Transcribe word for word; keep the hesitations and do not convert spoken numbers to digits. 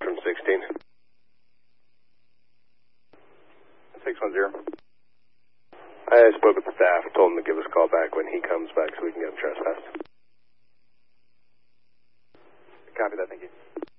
from sixteen. six one zero. I spoke with the staff, told him to give us a call back when he comes back so we can get him trespassed. Copy that, thank you.